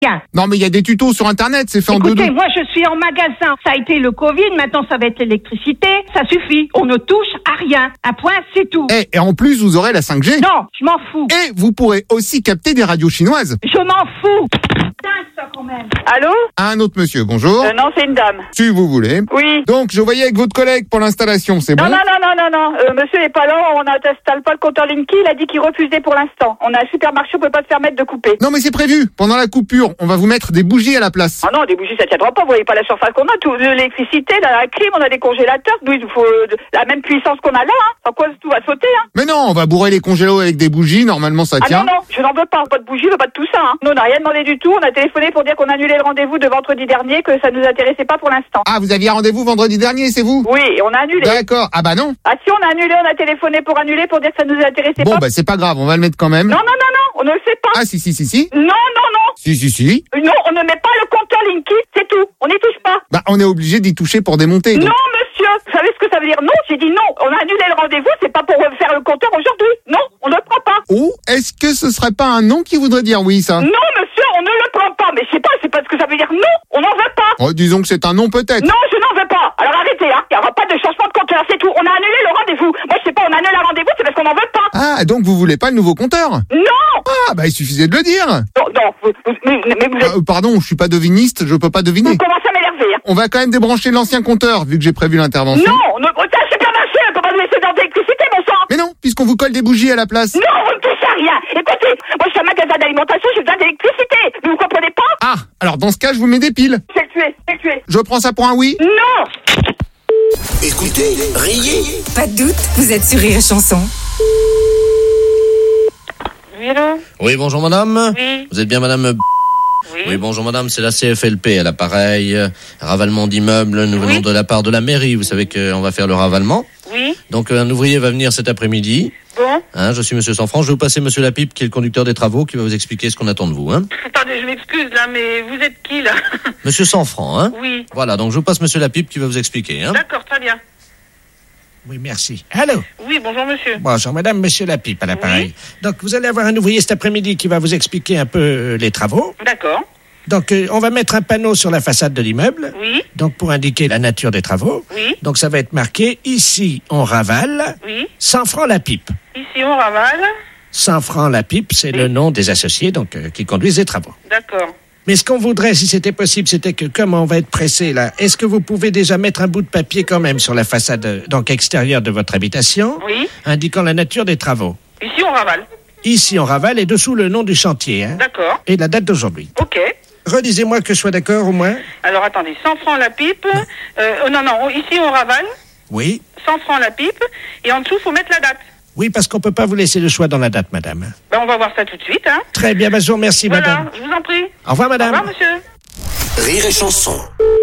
rien. Non, mais il y a des tutos sur Internet, c'est fait en 2-2. Écoutez, moi je suis en magasin. Ça a été le Covid, maintenant ça va être l'électricité. Ça suffit. On ne touche à rien. Un point, c'est tout. Et en plus, vous aurez la 5G. Non, je m'en fous. Et vous pourrez aussi capter des radios chinoises. Je m'en fous. Dingue ça quand même. Allô? Un autre monsieur, bonjour. Non, c'est une dame. Si vous voulez. Oui. Donc, je voyais avec votre collègue pour l'installation, c'est bon? Non. Monsieur n'est pas là, on n'installe pas le compteur Linky, il a dit qu'il refusait pour l'instant. On a un supermarché, on peut pas se permettre de couper. Non, mais c'est prévu. Pendant la coupure, on va vous mettre des bougies à la place. Ah non, des bougies, ça tiendra pas, vous voyez pas la surface qu'on a, tout l'électricité, la clim, on a des congélateurs, nous, il nous faut la même puissance qu'on a là, hein. Sans quoi tout va sauter, hein. Mais non, on va bourrer les congélos avec des bougies, normalement ça tient. Ah non, je n'en veux pas de bougies, pas de tout ça, hein. Nous, on n'a rien demandé du tout, on a téléphoné pour dire qu'on annulait le rendez-vous de vendredi dernier, que ça nous intéressait pas pour l'instant. Ah, vous aviez rendez-vous vendredi dernier, c'est vous? Oui, et on a annulé. D'accord. Ah bah non. Ah si, on a annulé, on a téléphoné pour annuler, pour dire que ça nous intéressait Bon, pas. bah c'est pas grave, on va le mettre quand même. Non, on ne le fait pas. Ah si. Non. Si. Non, on ne met pas le compteur Linky, c'est tout. On n'y touche pas. Bah on est obligé d'y toucher pour démonter. Donc. Non, monsieur. Vous savez ce que ça veut dire? Non, j'ai dit non. On a annulé le rendez-vous, c'est pas pour faire le compteur aujourd'hui. Non, on ne le prend pas. Oh, est-ce que ce serait pas un nom qui voudrait dire oui, ça? Non, monsieur, on ne le prend pas. Mais je sais pas ce que ça veut dire. Non, on n'en veut pas. Oh, disons que c'est un nom peut-être. Non, je n'en veux pas. Alors arrêtez, hein. Il n'y aura pas de changement de compteur, c'est tout. On a annulé le rendez-vous. Moi, je sais pas, on annule un rendez-vous, c'est parce qu'on n'en veut pas. Ah, donc vous voulez pas le nouveau compteur? Non. Ah, bah il suffisait de le dire. Non, mais vous êtes... Pardon, je suis pas deviniste, je peux pas deviner. Vous commencez à m'énerver, hein. On va quand même débrancher l'ancien compteur, vu que j'ai prévu l'intervention. Non, c'est un supermarché, on peut pas nous laisser dans l'électricité, mon sang. Mais non, puisqu'on vous colle des bougies à la place. Non, vous ne touchez à rien. Écoutez, moi je suis un magasin d'alimentation, j'ai besoin d'électricité. Vous comprenez pas? Ah, alors dans ce cas, je vous mets des piles. C'est le tuer. Je prends ça pour un oui? Non. Écoutez, riez. Pas de doute, vous êtes sur Rire et Chanson. Oui, allô? Oui, bonjour madame. Oui. Vous êtes bien madame? Oui, bonjour madame, c'est la CFLP à l'appareil, ravalement d'immeubles, nous venons de la part de la mairie, vous savez qu'on va faire le ravalement. Oui. Donc un ouvrier va venir cet après-midi. Bon. Je suis monsieur Sanfranc, je vais vous passer monsieur Lapipe qui est le conducteur des travaux qui va vous expliquer ce qu'on attend de vous. Attendez, je m'excuse là, mais vous êtes qui là? Monsieur Sanfranc, Oui. Voilà, donc je vous passe monsieur Lapipe qui va vous expliquer. D'accord, très bien. Oui, merci. Allô? Oui, bonjour monsieur. Bonjour, madame, monsieur Lapipe à l'appareil. Donc, vous allez avoir un ouvrier cet après-midi qui va vous expliquer un peu les travaux. D'accord. Donc, on va mettre un panneau sur la façade de l'immeuble. Oui. Donc, pour indiquer la nature des travaux. Oui. Donc, ça va être marqué, ici, on ravale. Oui. 100 francs la pipe. Ici on ravale. 100 francs la pipe, c'est le nom des associés donc qui conduisent les travaux. D'accord. Mais ce qu'on voudrait, si c'était possible, c'était que, comme on va être pressé là, est-ce que vous pouvez déjà mettre un bout de papier quand même sur la façade donc extérieure de votre habitation, Oui. indiquant la nature des travaux? Ici on ravale. Ici, on ravale et dessous le nom du chantier, hein, D'accord. et la date d'aujourd'hui. Ok. Redisez-moi que je sois d'accord au moins. Alors attendez, 100 francs la pipe. Non, ici on ravale. Oui. 100 francs la pipe. Et en dessous, faut mettre la date. Oui, parce qu'on peut pas vous laisser le choix dans la date, madame. Ben, on va voir ça tout de suite, hein. Très bien, je vous remercie, Voilà, madame. je vous en prie. Au revoir, madame. Au revoir, monsieur. Rire et chanson.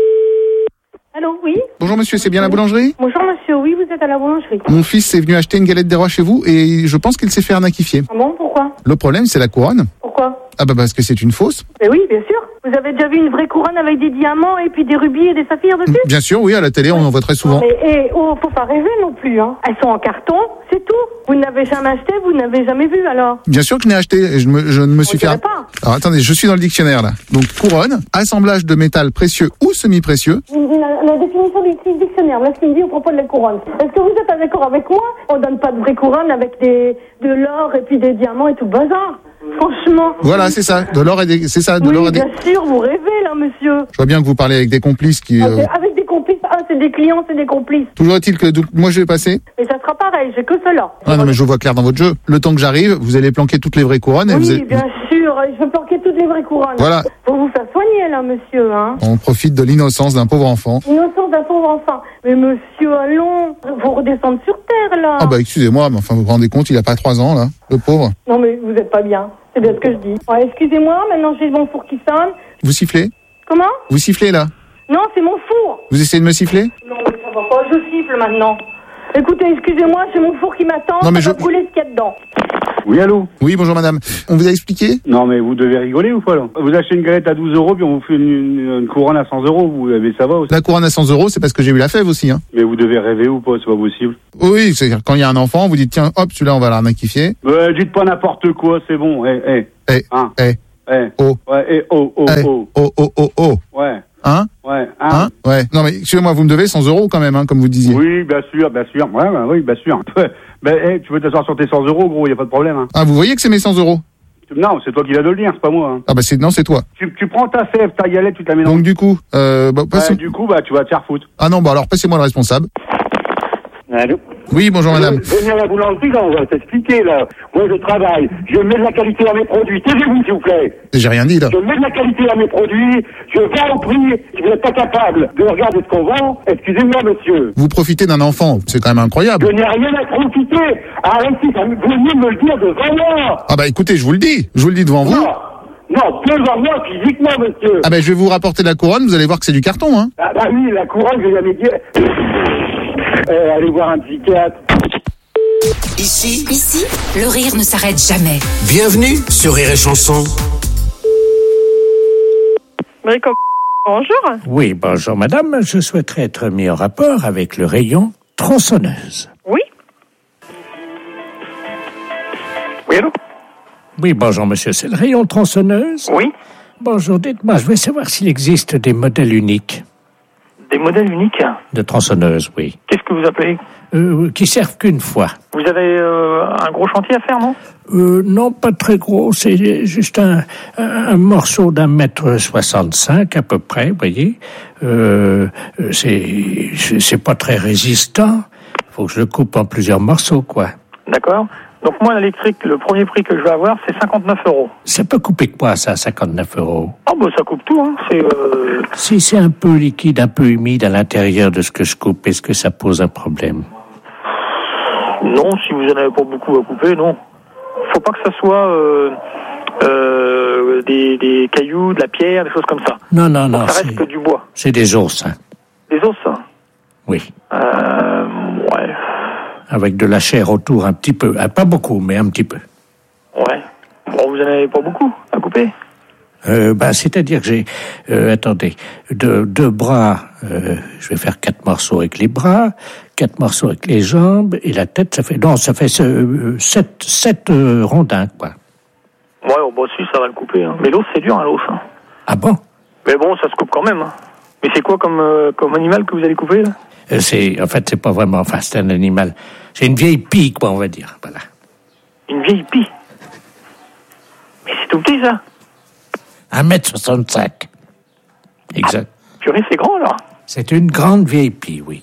Allô, oui? Bonjour monsieur, c'est bien la boulangerie? Bonjour monsieur, oui, vous êtes à la boulangerie. Mon fils est venu acheter une galette des rois chez vous et je pense qu'il s'est fait arnaquifier. Ah bon, pourquoi? Le problème, c'est la couronne. Pourquoi? Ah bah parce que c'est une fausse. Mais oui, bien sûr. Vous avez déjà vu une vraie couronne avec des diamants et puis des rubis et des saphirs dessus? Bien sûr, oui, à la télé, on en voit très souvent. Mais faut pas rêver non plus, hein. Elles sont en carton, c'est tout. Vous n'avez jamais acheté, vous n'avez jamais vu alors. Bien sûr que je n'ai acheté et je ne me suis fait... pas. Alors attendez, je suis dans le dictionnaire là. Donc couronne, assemblage de métal précieux ou semi-précieux. La définition du dictionnaire, là, ce qu'il me dit au propos de la couronne. Est-ce que vous êtes d'accord avec moi? On donne pas de vraie couronne avec de l'or et puis des diamants et tout le bazar. Franchement. Voilà, c'est ça. De l'or et des... C'est ça, de l'or et des... bien sûr, vous rêvez là, monsieur. Je vois bien que vous parlez avec des complices qui... Avec des complices, c'est des clients, c'est des complices. Toujours est-il que donc, moi je vais passer. Et ça sera pareil, j'ai que cela. Ah non mais je vois clair dans votre jeu. Le temps que j'arrive, vous allez planquer toutes les vraies couronnes et oui, vous allez... bien sûr, je veux planquer toutes les vraies couronnes. Voilà. Faut vous faire soigner là, monsieur, hein. On profite de l'innocence d'un pauvre enfant. Innocence d'un pauvre enfant. Mais monsieur, allons, faut redescendre sur terre là. Ah bah excusez-moi, mais enfin vous vous rendez compte, il a pas 3 ans là, le pauvre. Non mais vous êtes pas bien. C'est bien ce que je dis. Ouais, excusez-moi, maintenant j'ai mon four qui sonne. Vous sifflez? Comment? Vous sifflez là? Non, c'est mon four. Vous essayez de me siffler? Non mais ça va pas, je siffle maintenant. Écoutez, excusez-moi, c'est mon four qui m'attend, Non, mais ça va brûler ce qu'il y a dedans. Oui, allô? Oui, bonjour madame. On vous a expliqué? Non, mais vous devez rigoler ou pas, là? Vous achetez une galette à 12 €, puis on vous fait une couronne à 100 €, vous, mais ça va aussi. La couronne à 100 €, c'est parce que j'ai eu la fève aussi, hein. Mais vous devez rêver ou pas, c'est pas possible. Oui, c'est-à-dire quand il y a un enfant, vous dites tiens, hop, celui-là on va l'arnaquifier. Dites pas n'importe quoi, c'est bon, Ouais. O. Ouais, et O. O. Ouais. Hein? Ouais. Hein? Ouais. Non, mais excusez-moi, vous me devez 100 € quand même, hein, comme vous disiez. Oui, bien sûr. Ouais, oui, bien sûr. Tu veux t'asseoir sur tes 100 €, gros, y a pas de problème, hein. Ah, vous voyez que c'est mes 100 €? Non, c'est toi qui viens de le dire, c'est pas moi, hein. Ah, bah, c'est toi. Tu prends ta fève, ta galette, tu te la mets dans... Donc, du coup, du coup, tu vas te faire foutre. Ah non, bah, alors, passez-moi le responsable. Allô? Oui, bonjour, madame. Venez à la boulangerie, là, on va t'expliquer, là. Moi, je travaille. Je mets de la qualité à mes produits. Taisez-vous, s'il vous plaît. J'ai rien dit, là. Je mets de la qualité à mes produits. Je vends au prix. Si vous n'êtes pas capable de regarder ce qu'on vend, excusez-moi, monsieur. Vous profitez d'un enfant. C'est quand même incroyable. Je n'ai rien à profiter. Arrêtez, venez me le dire devant moi. Ah, bah, écoutez, je vous le dis. Je vous le dis devant vous. Non, devant moi, physiquement, monsieur. Ah, bah, je vais vous rapporter la couronne. Vous allez voir que c'est du carton, hein. Ah, bah oui, la couronne, je vais jamais dire. Allez voir un psychiatre. Ici, le rire ne s'arrête jamais. bienvenue sur Rire et Chanson. Bonjour. Oui, bonjour madame. Je souhaiterais être mis en rapport avec le rayon tronçonneuse. Oui. Oui, allô? Oui, bonjour monsieur. C'est le rayon tronçonneuse? Oui. Bonjour, dites-moi, je voulais savoir s'il existe des modèles uniques. Des modèles uniques? De tronçonneuse, oui. Qu'est-ce que vous appelez? Qui servent qu'une fois. Vous avez un gros chantier à faire, non? Non, pas très gros. C'est juste un morceau d'1,65 m à peu près, vous voyez. C'est pas très résistant. Faut que je le coupe en plusieurs morceaux, quoi. D'accord. Donc moi, l'électrique, le premier prix que je vais avoir, c'est 59 €. Ça peut couper quoi, ça, 59 €? Ah bah ça coupe tout, hein. Si c'est un peu liquide, un peu humide à l'intérieur de ce que je coupe, est-ce que ça pose un problème? Non, si vous en avez pas beaucoup à couper, non. Faut pas que ça soit des cailloux, de la pierre, des choses comme ça. Non, Ça reste que du bois. c'est des os, hein. Des os, ça? Oui. Ouais. Avec de la chair autour un petit peu. Pas beaucoup, mais un petit peu. Ouais. Bon, vous en avez pas beaucoup à couper? C'est-à-dire que j'ai, attendez, deux bras, je vais faire 4 morceaux avec les bras, 4 morceaux avec les jambes, et la tête, ça fait 7 rondins, quoi. Ouais, bon, si, ça va le couper, hein. Mais l'os, c'est dur, hein, l'os, hein. Ah bon? Mais bon, ça se coupe quand même, hein. Mais c'est quoi comme animal que vous allez couper, là? C'est pas vraiment, c'est un animal. C'est une vieille pie, quoi, on va dire, voilà. Une vieille pie? Mais c'est tout petit, ça? 1,65 m. Exact. Purée, c'est grand, alors? C'est une grande vieille pie, oui.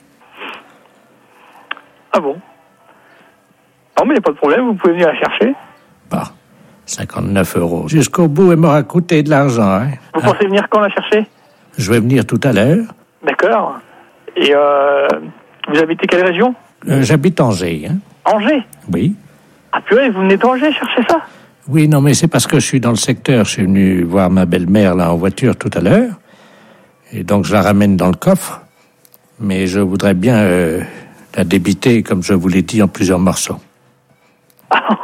Ah bon? Non, mais il n'y a pas de problème, vous pouvez venir la chercher. Bon, 59 €. Jusqu'au bout, elle m'aura coûté de l'argent, hein. Vous pensez venir quand la chercher? Je vais venir tout à l'heure. D'accord. Et vous habitez quelle région? J'habite Angers, hein. Angers? Oui. Ah purée, vous venez d'Angers chercher ça? Oui, non, mais c'est parce que je suis dans le secteur. Je suis venu voir ma belle-mère, là, en voiture tout à l'heure. Et donc, je la ramène dans le coffre. Mais je voudrais bien la débiter, comme je vous l'ai dit, en plusieurs morceaux. Ah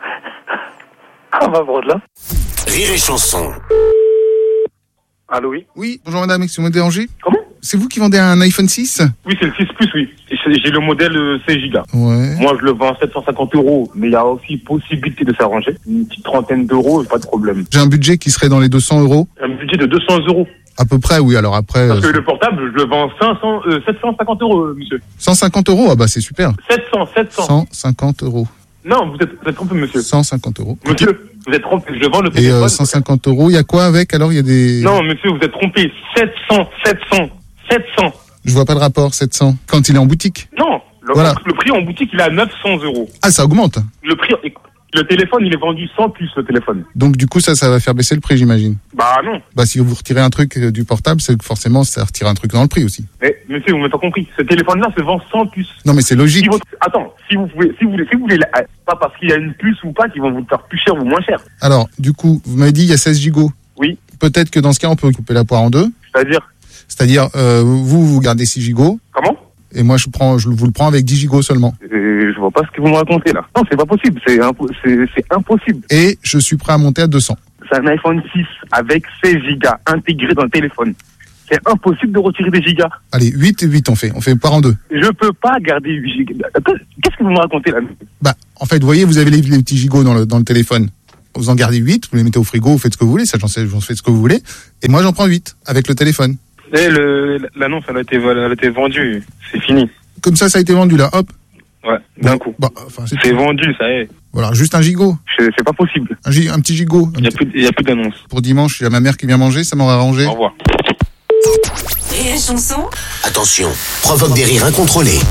bah bon, là. Rire et Chanson. Allô, oui? Oui, bonjour madame, excusez-moi de déranger. Comment? C'est vous qui vendez un iPhone 6? Oui, c'est le 6 Plus, oui. J'ai le modèle 16 Go. Ouais. Moi, je le vends à 750 €, mais il y a aussi possibilité de s'arranger. Une petite trentaine d'euros, pas de problème. J'ai un budget qui serait dans les 200 €. Un budget de 200 €. À peu près, oui, alors après... Parce que le portable, je le vends 750 €, monsieur. 150 €, ah bah c'est super. 700. 150 €. Non, vous êtes trompé, monsieur. 150 €. Monsieur, vous êtes trompé, je vends le Et téléphone. 150 €, il y a quoi avec? Alors, il y a des... Non, monsieur, vous êtes trompé. 700. Je vois pas de rapport, 700. Quand il est en boutique. Non, Voilà. Le prix en boutique, il est à 900 €. Ah, ça augmente. Le téléphone, il est vendu 100 plus, le téléphone. Donc, du coup, ça va faire baisser le prix, j'imagine. Bah non. Bah, si vous retirez un truc du portable, c'est que forcément, ça retire un truc dans le prix aussi. Mais, monsieur, vous m'avez pas compris. Ce téléphone-là se vend 100 plus. Non, mais c'est logique. Attends, si vous voulez, pas parce qu'il y a une puce ou pas, qu'ils vont vous le faire plus cher ou moins cher. Alors, du coup, vous m'avez dit, il y a 16 gigots. Oui. Peut-être que dans ce cas, on peut couper la poire en deux. C'est-à-dire, vous gardez 6 gigots. Comment? Et moi, je vous le prends avec 10 gigots seulement. Je vois pas ce que vous me racontez, là. Non, c'est pas possible. C'est impossible. Et je suis prêt à monter à 200. C'est un iPhone 6 avec 16 gigas intégrés dans le téléphone. C'est impossible de retirer des gigas. Allez, 8 et 8, on fait poire en deux. Je peux pas garder 8 gigas. Qu'est-ce que vous me racontez, là? Bah, en fait, vous voyez, vous avez les petits gigots dans le téléphone. Vous en gardez 8, vous les mettez au frigo, vous faites ce que vous voulez, ça j'en sais, vous faites ce que vous voulez. Et moi j'en prends 8 avec le téléphone. Et l'annonce, elle a été vendue, c'est fini. Comme ça a été vendu là, hop. Ouais, d'un coup. Bah, c'est vendu, ça y est. Voilà, juste un gigot. C'est pas possible. Un petit gigot. Il y a plus d'annonce. Pour dimanche, il y a ma mère qui vient manger, ça m'aurait arrangé. Au revoir. Rire et chanson. Attention, provoque des rires incontrôlés.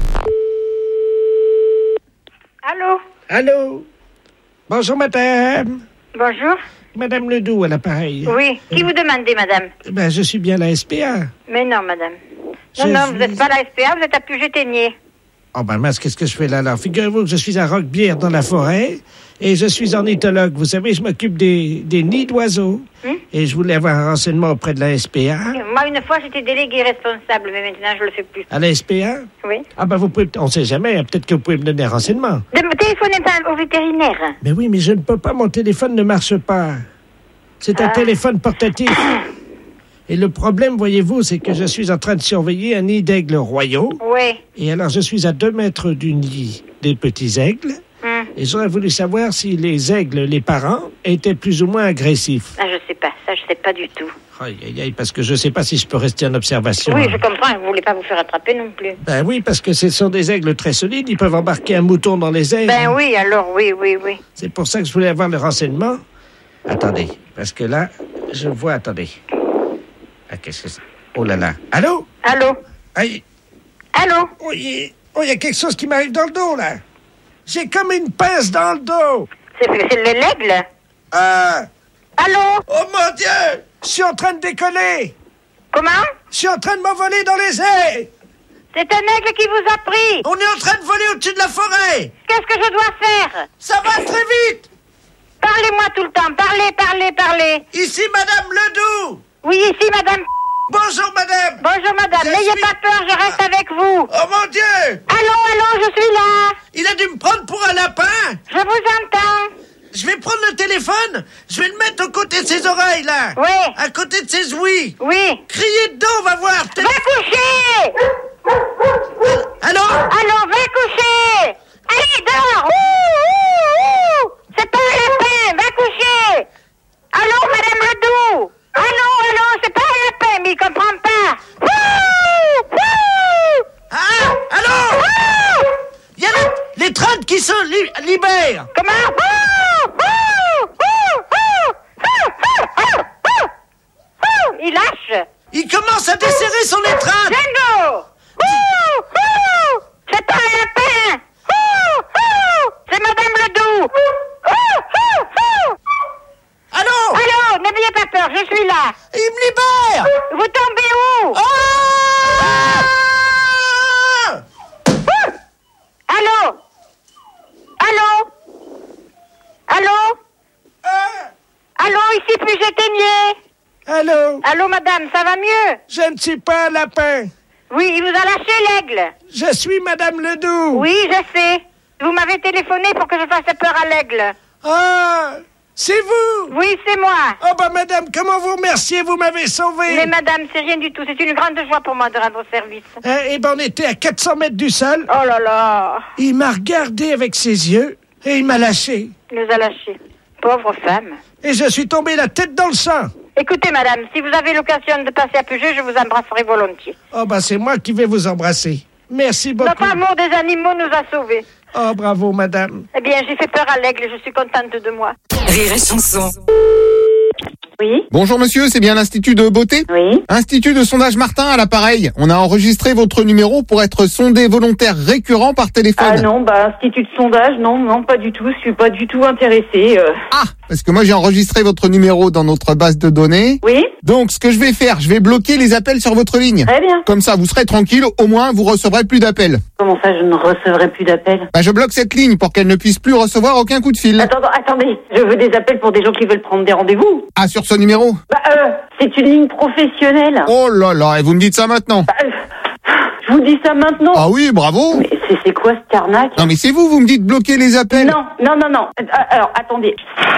Allô? Allô? Bonjour, madame. Bonjour. Madame Ledoux, à l'appareil. Oui. Qui vous demandez, madame? Ben, je suis bien la SPA. Mais non, madame. Non, vous n'êtes pas la SPA, vous êtes à Puget-Ténier. Oh ben mince, qu'est-ce que je fais là? Alors, figurez-vous que je suis à Roquebière dans la forêt et je suis ornithologue. Vous savez, je m'occupe des nids d'oiseaux. Et je voulais avoir un renseignement auprès de la SPA. Moi, une fois, j'étais délégué responsable, mais maintenant, je le fais plus. À la SPA? Oui. Ah ben vous pouvez, on sait jamais, peut-être que vous pouvez me donner un renseignement. Téléphonez pas au vétérinaire. Mais oui, mais je ne peux pas, mon téléphone ne marche pas. C'est un téléphone portatif. Et le problème, voyez-vous, c'est que je suis en train de surveiller un nid d'aigles royaux. Oui. Et alors, je suis à 2 mètres du nid des petits aigles. Et j'aurais voulu savoir si les aigles, les parents, étaient plus ou moins agressifs. Ah, je sais pas. Ça, je sais pas du tout. Aïe, aïe, aïe, parce que je sais pas si je peux rester en observation. Oui, je comprends. Vous voulez pas vous faire attraper non plus. Ben oui, parce que ce sont des aigles très solides. Ils peuvent embarquer un mouton dans les airs. Ben oui, alors, oui. C'est pour ça que je voulais avoir le renseignement. Attendez, parce que là, je vois... Attendez. Ah, qu'est-ce que c'est? Oh là là. Allô? Allô? Aïe. Allô? Oh, il y a quelque chose qui m'arrive dans le dos, là. J'ai comme une pince dans le dos. C'est l'aigle? Allô? Oh mon Dieu! Je suis en train de décoller. Comment? Je suis en train de m'envoler dans les airs. C'est un aigle qui vous a pris. On est en train de voler au-dessus de la forêt. Qu'est-ce que je dois faire? Ça va très vite. Parlez-moi tout le temps. Parlez. Ici, Madame Ledoux. Oui, ici, madame. Bonjour, madame. Bonjour, madame. N'ayez pas peur, je reste avec vous. Oh, mon Dieu. Allô, je suis là. Il a dû me prendre pour un lapin. Je vous entends. Je vais prendre le téléphone, je vais le mettre aux côtés de ses oreilles, là. Oui. À côté de ses ouïes. Oui. Criez dedans, on va voir. Va coucher. Allô? Va coucher. Allez, dehors. C'est pas un lapin, va coucher. Allô, madame Ledoux. Allô, c'est pas un lapin, mais il comprend pas. Ah, allô? Il y a les trades qui se libèrent. Comment? Il lâche. Il commence à desserrer son étreinte. Django. C'est pas un lapin. C'est madame Ledoux. Allô, n'ayez pas peur, je suis là. Il me libère. Vous tombez où? Allô, ici Puget-Ténier. Allô, madame, ça va mieux? Je ne suis pas un lapin. Oui, il vous a lâché l'aigle. Je suis Madame Ledoux. Oui, je sais. Vous m'avez téléphoné pour que je fasse peur à l'aigle. Ah, c'est vous? Oui, c'est moi. Oh, madame, comment vous remercier? Vous m'avez sauvé. Mais madame, c'est rien du tout. C'est une grande joie pour moi de rendre service. On était à 400 mètres du sol. Oh là là. Il m'a regardé avec ses yeux et il m'a lâché. Il nous a lâchés. Pauvre femme. Et je suis tombé la tête dans le sang. Écoutez, madame, si vous avez l'occasion de passer à Puget, je vous embrasserai volontiers. Oh, c'est moi qui vais vous embrasser. Merci beaucoup. Notre amour des animaux nous a sauvés. Oh, bravo, madame. Eh bien, j'ai fait peur à l'aigle et je suis contente de moi. Rire et chanson. Oui. Bonjour monsieur, c'est bien l'Institut de beauté? Oui. Institut de sondage Martin à l'appareil. On a enregistré votre numéro pour être sondé volontaire récurrent par téléphone. Ah non, institut de sondage, non, pas du tout. Je suis pas du tout intéressée. Ah, parce que moi j'ai enregistré votre numéro dans notre base de données. Oui. Donc ce que je vais faire, je vais bloquer les appels sur votre ligne. Très bien. Comme ça, vous serez tranquille, au moins vous recevrez plus d'appels. Comment ça, je ne recevrai plus d'appels? Je bloque cette ligne pour qu'elle ne puisse plus recevoir aucun coup de fil. Attendez, je veux des appels pour des gens qui veulent prendre des rendez-vous. Ah, sur ce numéro? C'est une ligne professionnelle. Oh là là, et vous me dites ça maintenant? Je vous dis ça maintenant. Ah oui, bravo. Mais c'est quoi cette arnaque? Non mais c'est vous me dites bloquer les appels. Non. Alors, attendez.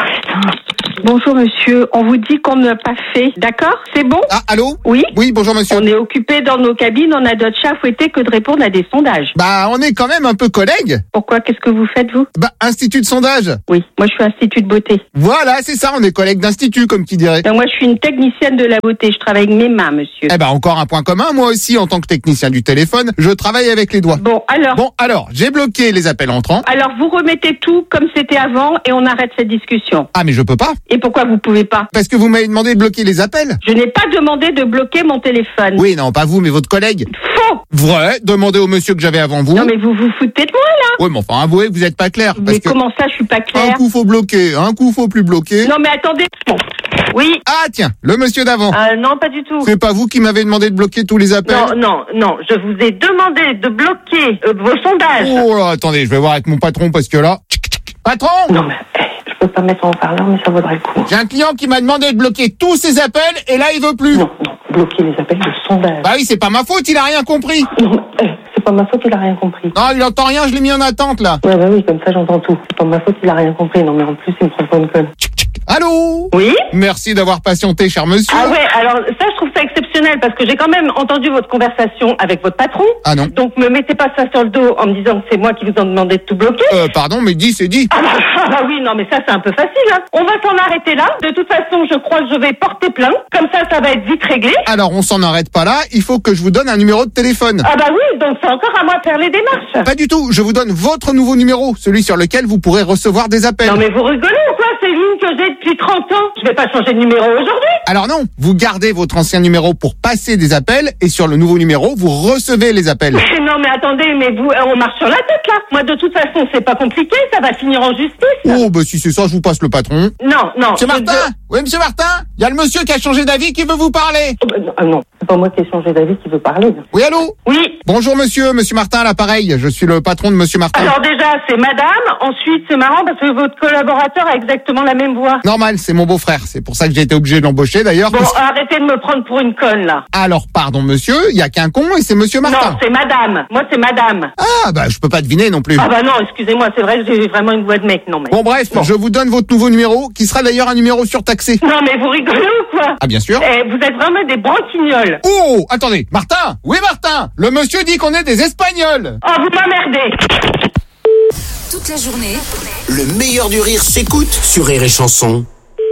Bonjour monsieur, on vous dit qu'on n'a pas fait, d'accord? C'est bon? Ah, allô? Oui? Oui, bonjour monsieur. On est occupés dans nos cabines, on a d'autres chats à fouetter que de répondre à des sondages. Bah, on est quand même un peu collègues. Pourquoi? Qu'est-ce que vous faites, vous? Bah, institut de sondage. Oui, moi je suis institut de beauté. Voilà, c'est ça, on est collègues d'institut, comme qui dirait. Non, moi je suis une technicienne de la beauté, je travaille avec mes mains, monsieur. Eh ben, encore un point commun, moi aussi, en tant que technicien du téléphone, je travaille avec les doigts. Bon, alors, j'ai bloqué les appels entrants. Alors, vous remettez tout comme c'était avant et on arrête cette discussion. Ah, mais je peux pas. Et pourquoi vous pouvez pas? Parce que vous m'avez demandé de bloquer les appels. Je n'ai pas demandé de bloquer mon téléphone. Oui, non, pas vous, mais votre collègue. Faux! Vrai, demandez au monsieur que j'avais avant vous. Non, mais vous vous foutez de moi, là. Oui, mais enfin, avouez que vous êtes pas clair. Mais comment ça, je suis pas clair? Un coup faut bloquer, un coup faut plus bloquer. Non, mais attendez. Bon. Oui. Ah, tiens, le monsieur d'avant. Non, pas du tout. C'est pas vous qui m'avez demandé de bloquer tous les appels? Non, je vous ai demandé de bloquer vos sondages. Oh là, attendez, je vais voir avec mon patron parce que là... Patron! Non, mais je peux pas mettre en haut-parleur, mais ça vaudrait le coup. J'ai un client qui m'a demandé de bloquer tous ses appels et là, il veut plus. Non, bloquer les appels de sondage. Bah oui, c'est pas ma faute, il a rien compris. Non, c'est pas ma faute, il a rien compris. Non, il entend rien, je l'ai mis en attente, là. Ouais, bah oui, comme ça, j'entends tout. C'est pas ma faute, il a rien compris. Non, mais en plus, il me prend pour une conne. Allô? Oui? Merci d'avoir patienté, cher monsieur. Ah ouais, alors ça, je trouve ça exceptionnel parce que j'ai quand même entendu votre conversation avec votre patron. Ah non. Donc, me mettez pas ça sur le dos en me disant que c'est moi qui vous en demandé de tout bloquer. Pardon, mais dit, c'est dit. Ah bah oui, non, mais ça, c'est un peu facile, hein. On va s'en arrêter là. De toute façon, je crois que je vais porter plainte. Comme ça va être vite réglé. Alors, on s'en arrête pas là, il faut que je vous donne un numéro de téléphone. Ah bah oui, donc c'est encore à moi de faire les démarches. Pas du tout, je vous donne votre nouveau numéro, celui sur lequel vous pourrez recevoir des appels. Non mais vous rigolez ou quoi? C'est ligne que j'ai depuis 30 ans. Je vais pas changer de numéro aujourd'hui. Alors non, vous gardez votre ancien numéro pour passer des appels et sur le nouveau numéro, vous recevez les appels. Non mais attendez, mais vous, on marche sur la tête là. Moi de toute façon, c'est pas compliqué, ça va finir en justice. Oh bah si c'est ça, je vous passe le patron. Non. Monsieur Martin? Oui, monsieur Martin? Il y a le monsieur qui a changé d'avis qui veut vous parler. Oh, bah, non, c'est pas moi qui ai changé d'avis qui veut parler. Oui, allô? Oui. Bonjour monsieur Martin à l'appareil, je suis le patron de monsieur Martin. Alors déjà, c'est madame, ensuite c'est marrant parce que votre collaborateur a exactement la même voix. Normal, c'est mon beau-frère, c'est pour ça que j'ai été obligé de l'embaucher d'ailleurs. Bon, arrêtez de me prendre pour une conne là. Alors, pardon monsieur, il y a qu'un con et c'est monsieur Martin. Non, c'est madame, moi c'est madame. Ah bah je peux pas deviner non plus. Ah bah non, excusez-moi, c'est vrai que j'ai vraiment une voix de mec, non mais... Bon bref, je vous donne votre nouveau numéro, qui sera d'ailleurs un numéro surtaxé. Non mais vous rigolez ou quoi? Ah bien sûr. Vous êtes vraiment des branquignoles. Oh, attendez, Martin. Oui Martin, le monsieur dit qu'on est des Espagnols. Oh, vous m'emmerdez. Toute la journée, le meilleur du rire s'écoute sur Rire et Chanson.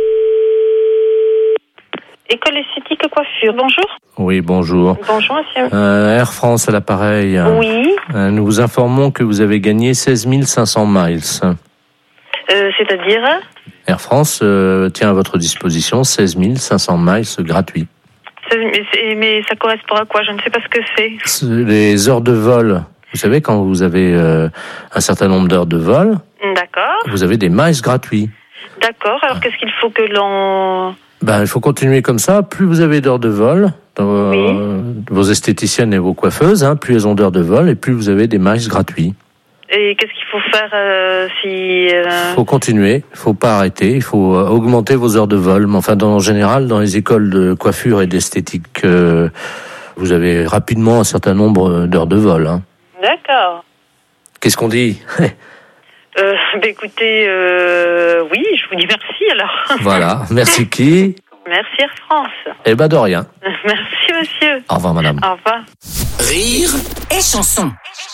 École esthétique coiffure, bonjour. Oui, bonjour. Bonjour, monsieur. Air France à l'appareil. Oui. Nous vous informons que vous avez gagné 16 500 miles. C'est-à-dire? Air France tient à votre disposition 16 500 miles gratuits. Mais ça correspond à quoi? Je ne sais pas ce que c'est. Les heures de vol. Vous savez, quand vous avez un certain nombre d'heures de vol, d'accord, vous avez des miles gratuits. D'accord. Alors, qu'est-ce qu'il faut que l'on... Il faut continuer comme ça. Plus vous avez d'heures de vol, dans vos esthéticiennes et vos coiffeuses, plus elles ont d'heures de vol, et plus vous avez des miles gratuits. Et qu'est-ce qu'il faut faire si... faut continuer, il faut pas arrêter, il faut augmenter vos heures de vol. Mais enfin, en général, dans les écoles de coiffure et d'esthétique, vous avez rapidement un certain nombre d'heures de vol. D'accord. Qu'est-ce qu'on dit? Écoutez, oui, je vous dis merci alors. Voilà, merci qui? Merci Air France. Eh ben de rien. Merci monsieur. Au revoir madame. Au revoir. Rire et Chanson.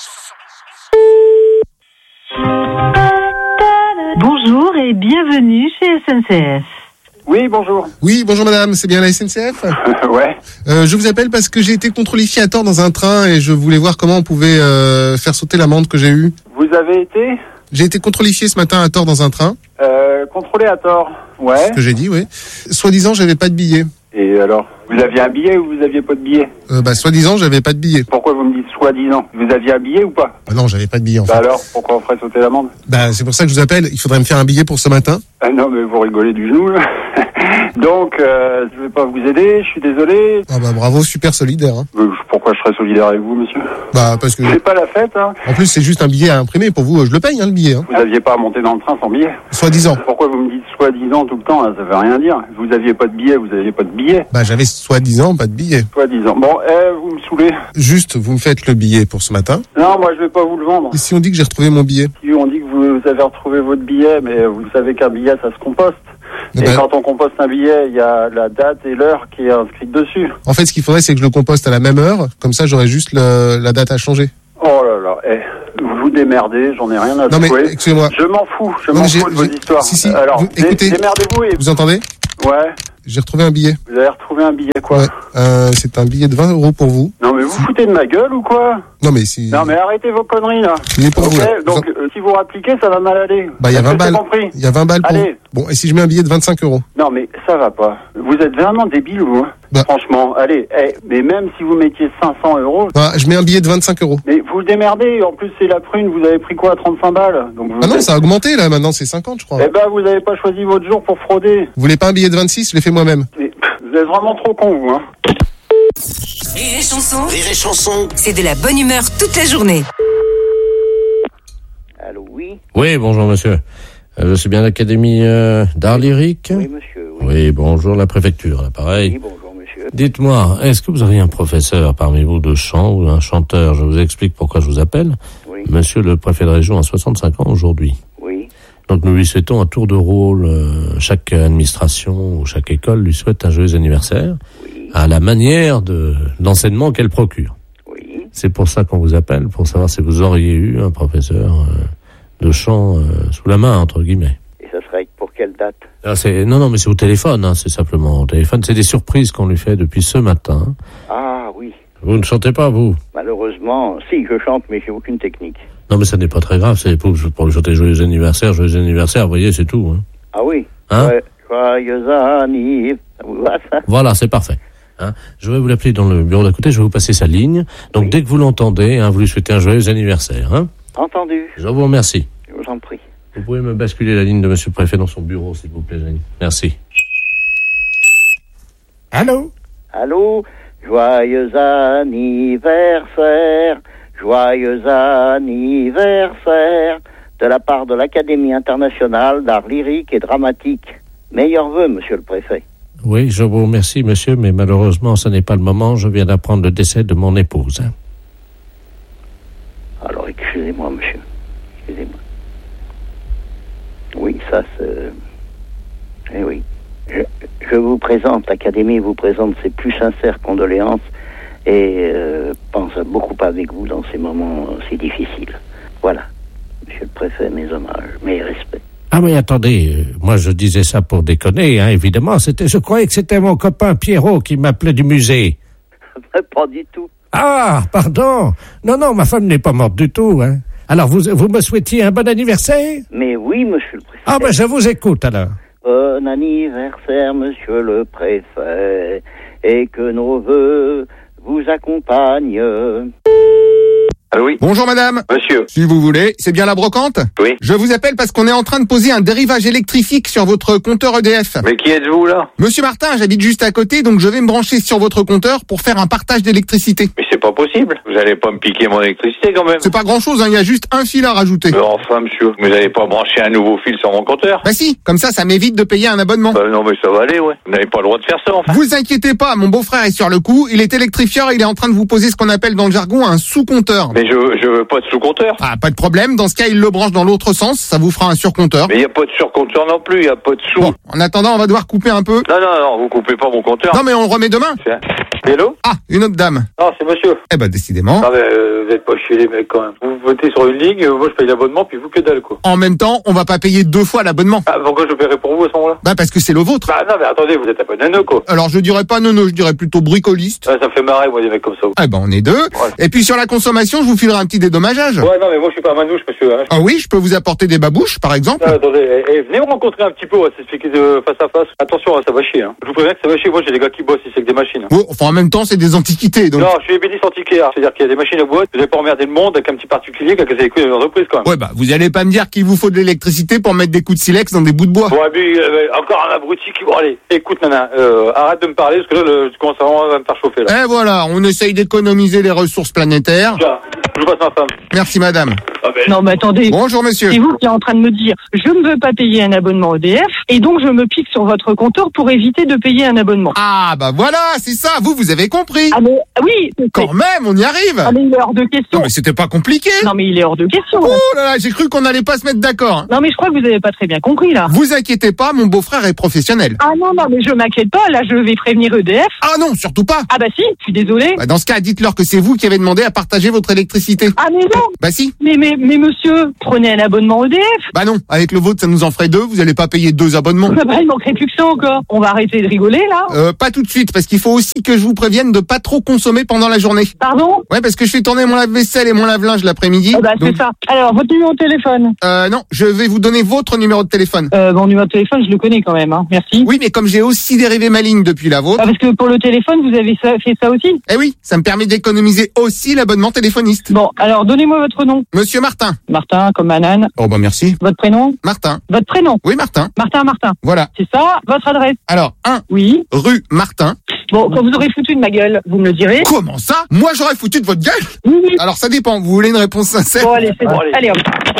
Bonjour et bienvenue chez SNCF. Oui, bonjour. Oui, bonjour madame, c'est bien la SNCF? Ouais. Je vous appelle parce que j'ai été contrôlifié à tort dans un train et je voulais voir comment on pouvait faire sauter l'amende que j'ai eue. Vous avez été? J'ai été contrôlifié ce matin à tort dans un train. Contrôlé à tort, ouais. C'est ce que j'ai dit, oui. Soi-disant, j'avais pas de billet. Et alors? Vous aviez un billet ou vous aviez pas de billet? Soi-disant, j'avais pas de billet. Pourquoi vous me dites soi-disant? Vous aviez un billet ou pas? Non, j'avais pas de billet en fait. Alors, pourquoi on ferait sauter l'amende? C'est pour ça que je vous appelle. Il faudrait me faire un billet pour ce matin. Ah non, mais vous rigolez du genou, là. Donc, je vais pas vous aider, je suis désolé. Ah bravo, super solidaire. Pourquoi je serais solidaire avec vous, monsieur? Parce que... C'est pas la fête, hein. En plus, c'est juste un billet à imprimer. Pour vous, je le paye, le billet. Vous aviez pas à monter dans le train sans billet? Soi-disant. Pourquoi vous me dites soi-disant tout le temps, là? Ça veut rien dire. Vous aviez pas de billet, vous aviez pas de billet. soi-disant pas de billet. Soi-disant. Bon, vous me saoulez. Juste, vous me faites le billet pour ce matin. Non, moi je vais pas vous le vendre. Et si on dit que j'ai retrouvé mon billet? Si on dit que vous avez retrouvé votre billet, mais vous savez qu'un billet ça se composte. Et quand on composte un billet, il y a la date et l'heure qui est inscrite dessus. En fait, ce qu'il faudrait, c'est que je le composte à la même heure. Comme ça, j'aurais juste la date à changer. Oh là là, vous vous démerdez, j'en ai rien à Non mais, jouer. excusez-moi. Je m'en fous de vos histoires. Si, alors, écoutez, démerdez-vous et... Vous entendez? Ouais. J'ai retrouvé un billet. Vous avez retrouvé un billet quoi? Ouais. C'est un billet de 20 € pour vous. Non mais vous foutez de ma gueule ou quoi? Non mais si... Non mais arrêtez vos conneries là. Il est pour vous. Là. Donc si vous rappliquez, ça va mal aller. Bah il y a 20 balles. Il y a 20 balles pour Allez. vous. Bon, et si je mets un billet de 25 €? Non mais ça va pas. Vous êtes vraiment débile vous. Franchement, allez, mais même si vous mettiez 500 €... Bah, je mets un billet de 25 €. Mais vous le démerdez, en plus c'est la prune, vous avez pris quoi, 35 balles? Donc Ah non, ça a augmenté là, maintenant c'est 50 je crois. Eh ben vous avez pas choisi votre jour pour frauder. Vous voulez pas un billet de 26? Je l'ai fait moi-même. Mais, vous êtes vraiment trop con vous, hein. Rire et chanson. Rire et chanson. C'est de la bonne humeur toute la journée. Allô, oui? Oui, bonjour monsieur. Je suis bien à l'Académie d'art lyrique? Oui, monsieur. Oui, bonjour la préfecture, là, pareil. Oui, bonjour, monsieur. Dites-moi, est-ce que vous auriez un professeur parmi vous de chant ou un chanteur? Je vous explique pourquoi je vous appelle. Oui. Monsieur le préfet de région a 65 ans aujourd'hui. Oui. Donc nous lui souhaitons un tour de rôle. Chaque administration ou chaque école lui souhaite un joyeux anniversaire. Oui. À la manière de l'enseignement qu'elle procure. Oui. C'est pour ça qu'on vous appelle, pour savoir si vous auriez eu un professeur de chant sous la main, entre guillemets. Et ça serait pour quelle date? Non, mais c'est au téléphone, hein, c'est simplement au téléphone. C'est des surprises qu'on lui fait depuis ce matin. Ah oui. Vous ne chantez pas, vous? Malheureusement, si, je chante, mais j'ai aucune technique. Non, mais ça n'est pas très grave, c'est pour lui chanter joyeux anniversaire, vous voyez, c'est tout. Hein. Ah oui. Hein? Ouais, joyeux anniversaire. Ça vous va, ça? Voilà, c'est parfait. Hein? Je vais vous l'appeler dans le bureau d'à côté, je vais vous passer sa ligne. Donc dès que vous l'entendez, hein, vous lui souhaitez un joyeux anniversaire. Hein? Entendu. Je vous remercie. Je vous en prie. Vous pouvez me basculer la ligne de monsieur le préfet dans son bureau, s'il vous plaît, Jenny. Merci. Allô? Allô? Joyeux anniversaire, joyeux anniversaire, de la part de l'Académie internationale d'art lyrique et dramatique. Meilleurs vœux, monsieur le préfet. Oui, je vous remercie, monsieur, mais malheureusement, ce n'est pas le moment. Je viens d'apprendre le décès de mon épouse. Hein. Alors, excusez-moi, monsieur. Excusez-moi. Oui, ça, c'est... Eh oui. Je vous présente, l'Académie vous présente ses plus sincères condoléances et pense beaucoup avec vous dans ces moments si difficiles. Voilà. Monsieur le préfet, mes hommages, mes respects. Ah mais attendez, moi je disais ça pour déconner, hein, évidemment. Je croyais que c'était mon copain Pierrot qui m'appelait du musée. Pas du tout. Ah, pardon. Non, ma femme n'est pas morte du tout, hein. Alors vous me souhaitiez un bon anniversaire? Mais oui, monsieur le préfet. Ah ben je vous écoute alors. Bon anniversaire, monsieur le préfet, et que nos vœux vous accompagnent. Allô, oui. Bonjour madame. Monsieur. Si vous voulez, c'est bien la brocante? Oui. Je vous appelle parce qu'on est en train de poser un dérivage électrifique sur votre compteur EDF. Mais qui êtes-vous là? Monsieur Martin, j'habite juste à côté, donc je vais me brancher sur votre compteur pour faire un partage d'électricité. Mais c'est pas possible. Vous allez pas me piquer mon électricité quand même. C'est pas grand chose, hein, il y a juste un fil à rajouter. Mais enfin monsieur, vous allez pas brancher un nouveau fil sur mon compteur? Bah si, comme ça m'évite de payer un abonnement. Non mais ça va aller, ouais. Vous n'avez pas le droit de faire ça enfin. Vous inquiétez pas, mon beau-frère est sur le coup, il est électrifieur, il est en train de vous poser ce qu'on appelle dans le jargon un sous-compteur. Mais je veux pas de sous-compteur. Ah, pas de problème, dans ce cas il le branche dans l'autre sens, ça vous fera un surcompteur. Mais il y a pas de surcompteur non plus, il y a pas de sous. Bon, en attendant, on va devoir couper un peu. Non, vous coupez pas mon compteur. Non mais on le remet demain. Hello? Ah, une autre dame. Non, c'est monsieur. Eh ben décidément. Non mais vous êtes pas chez les mecs quand même. Vous votez sur une ligne, moi je paye l'abonnement puis vous que dalle quoi. En même temps, on va pas payer 2 fois l'abonnement. Ah, pourquoi je paierai pour vous à ce moment-là? Bah parce que c'est le vôtre. Bah non mais attendez, vous êtes un peu neuneux quoi. Alors je dirais pas neuneux, je dirais plutôt bricoliste. Ouais, ça me fait marrer moi des mecs comme ça. Eh ben on est deux. Ouais. Et puis sur la consommation, je vous filerai un petit dédommageage. Ouais non mais moi je suis pas un manouche monsieur. Hein. Ah oui, je peux vous apporter des babouches par exemple. Attendez, venez me rencontrer un petit peu, on va s'expliquer de face à face. Attention, ça va chier. Hein. Je vous préviens que ça va chier, moi j'ai des gars qui bossent ici avec des machines. Bon, enfin en même temps, c'est des antiquités, donc. Non, je suis ébéniste antiquaire. C'est-à-dire qu'il y a des machines à boîte. Vous n'avez pas emmerdé le monde avec un petit particulier qui a cassé les couilles de l'entreprise, quand même. Ouais, bah, vous allez pas me dire qu'il vous faut de l'électricité pour mettre des coups de silex dans des bouts de bois. Bon, et puis, encore un abruti qui... Bon, allez, écoute, nana, arrête de me parler, parce que là, tu commences vraiment à me faire chauffer, là. Et voilà, on essaye d'économiser les ressources planétaires. Tiens, je vous passe ma femme. Merci, madame. Non, mais attendez. Bonjour, monsieur. C'est vous qui êtes en train de me dire, je ne veux pas payer un abonnement EDF, et donc je me pique sur votre compteur pour éviter de payer un abonnement. Ah, bah voilà, c'est ça, vous avez compris. Ah, mais oui. Quand même, on y arrive. Ah, mais il est hors de question. Non, mais c'était pas compliqué. Non, mais il est hors de question. Oh là là, j'ai cru qu'on allait pas se mettre d'accord. Non, mais je crois que vous avez pas très bien compris, là. Vous inquiétez pas, mon beau-frère est professionnel. Ah non, mais je m'inquiète pas, là, je vais prévenir EDF. Ah non, surtout pas. Ah bah si, je suis désolé. Bah, dans ce cas, dites-leur que c'est vous qui avez demandé à partager votre électricité. Ah mais non. Bah si. Mais monsieur, prenez un abonnement EDF. Bah non, avec le vôtre, ça nous en ferait 2, vous allez pas payer 2 abonnements. Bah il manquerait plus que ça encore. On va arrêter de rigoler, là. Pas tout de suite, parce qu'il faut aussi que je vous prévienne de pas trop consommer pendant la journée. Pardon? Ouais, parce que je fais tourner mon lave-vaisselle et mon lave-linge l'après-midi. Ah bah donc... c'est ça. Alors, votre numéro de téléphone? Non, je vais vous donner votre numéro de téléphone. Mon numéro de téléphone, je le connais quand même, hein. Merci. Oui, mais comme j'ai aussi dérivé ma ligne depuis la vôtre... Ah, parce que pour le téléphone, vous avez fait ça aussi? Eh oui, ça me permet d'économiser aussi l'abonnement téléphoniste. Bon, alors, donnez-moi votre nom. Monsieur Martin. Martin, comme banane. Oh bah merci. Votre prénom? Martin. Votre prénom? Oui, Martin. Martin. Voilà. C'est ça, votre adresse? Alors, 1. Oui. Rue Martin. Bon, quand vous aurez foutu de ma gueule, vous me le direz. Comment ça? Moi, j'aurais foutu de votre gueule? Oui. Alors, ça dépend. Vous voulez une réponse sincère? Bon, allez, c'est bon. Allez, hop.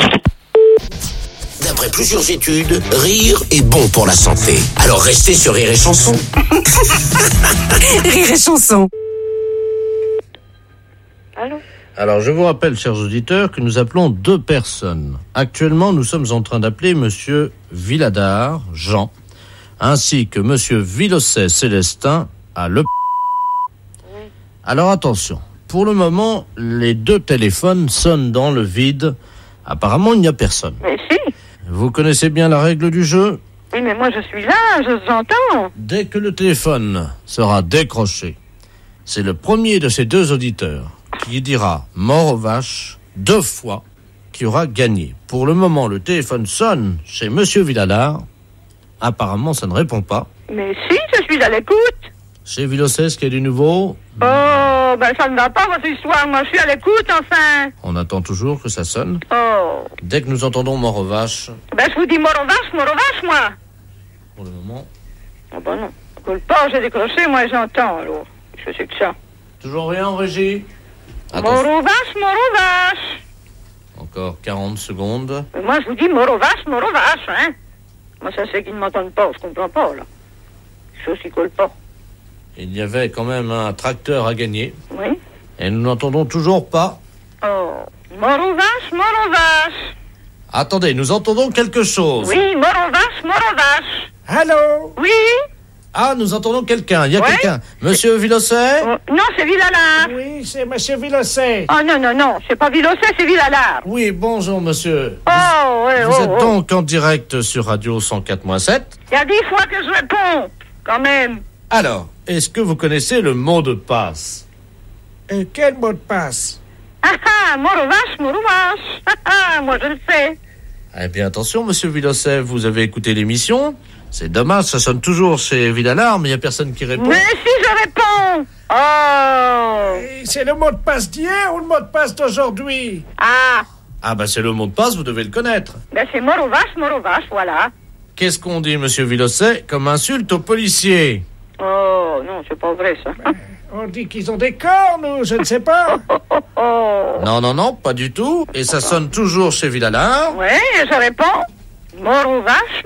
D'après plusieurs études, rire est bon pour la santé. Alors restez sur Rire et Chanson. Rire et Chanson. Allô? Alors, je vous rappelle, chers auditeurs, que nous appelons 2 personnes. Actuellement, nous sommes en train d'appeler monsieur Villadard, Jean, ainsi que monsieur Villosset, Célestin, à Le... Alors, attention. Pour le moment, les 2 téléphones sonnent dans le vide. Apparemment, il n'y a personne. Mais si. Vous connaissez bien la règle du jeu? Oui, mais moi, je suis là, je vous entends. Dès que le téléphone sera décroché, c'est le premier de ces 2 auditeurs qui dira mort aux vaches 2 fois qui aura gagné. Pour le moment, le téléphone sonne chez monsieur Villadard. Apparemment, ça ne répond pas. Mais si, je suis à l'écoute. Chez Villosset, est-ce qu'il y a du nouveau? Oh, ben ça ne va pas, votre histoire. Moi, je suis à l'écoute, enfin. On attend toujours que ça sonne. Oh. Dès que nous entendons mort aux vaches... Ben, je vous dis mort aux vaches, moi. Pour le moment... Oh, ben non. Coule pas, j'ai décroché, moi, j'entends, alors. Je sais que ça. Toujours rien en régie? Mort aux vaches. Encore 40 secondes. Mais moi, je vous dis mort aux vaches, hein. Moi, ça c'est qu'ils ne m'entendent pas, je comprends pas, là. Chose qui colle pas. Il y avait quand même un tracteur à gagner. Oui. Et nous n'entendons toujours pas. Oh. Mort aux vaches. Attendez, nous entendons quelque chose. Oui, mort aux vaches. Allô? Oui. Ah, nous entendons quelqu'un. Il y a Ouais. quelqu'un. Monsieur Villosset? Oh, non, c'est Villalard. Oui, c'est monsieur Villosset. Oh non, c'est pas Villosset, c'est Villalard. Oui, bonjour monsieur. Oh, ouais, Vous êtes donc en direct sur Radio 104.7. Il y a 10 fois que je réponds, quand même. Alors, est-ce que vous connaissez le mot de passe? Quel mot de passe? Mort aux vaches. Moi, je le sais. Eh bien, attention, monsieur Villosset, vous avez écouté l'émission. C'est dommage, ça sonne toujours chez Villalard, mais il n'y a personne qui répond. Mais si je réponds. Oh. C'est le mot de passe d'hier ou le mot de passe d'aujourd'hui? Ah, bah c'est le mot de passe, vous devez le connaître. Ben, c'est mort aux vaches, voilà. Qu'est-ce qu'on dit, monsieur Villosset, comme insulte aux policiers? Oh, non, c'est pas vrai, ça. On dit qu'ils ont des cornes ou je ne sais pas. Non, pas du tout. Et ça sonne toujours chez Villalard. Ouais, je réponds. Mort aux